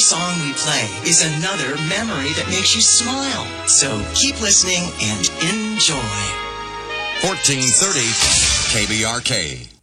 song we play is another memory that makes you smile. So keep listening and enjoy. 1430 KBRK.